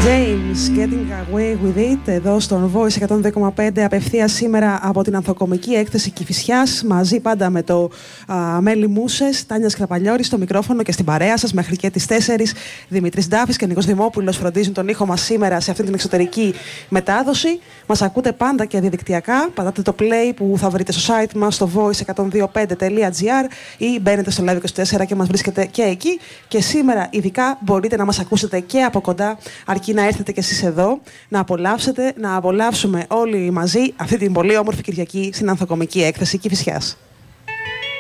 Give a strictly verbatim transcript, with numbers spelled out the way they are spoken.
James, Getting Away With It, εδώ στον Voice εκατόν δύο κόμμα πέντε, απευθείας σήμερα από την ανθοκομική έκθεση Κηφισιάς, μαζί πάντα με το α, Μέλη Μούσες, Τάνια Σκραπαλιώρη στο μικρόφωνο και στην παρέα σας μέχρι και τις τέσσερις. Δημήτρης Ντάφης και Νίκος Δημόπουλος φροντίζουν τον ήχο μας σήμερα σε αυτή την εξωτερική μετάδοση. Μας ακούτε πάντα και διαδικτυακά. Πατάτε το play που θα βρείτε στο site μας στο voice εκατόν δύο πέντε τελεία gr ή μπαίνετε στο Live είκοσι τέσσερα και μας βρίσκετε και εκεί. Και σήμερα ειδικά μπορείτε να μας ακούσετε και από κοντά, αρκεί να έρθετε κι εσείς εδώ, να απολαύσετε, να απολαύσουμε όλοι μαζί αυτή την πολύ όμορφη Κυριακή στην ανθοκομική έκθεση Κηφισιάς.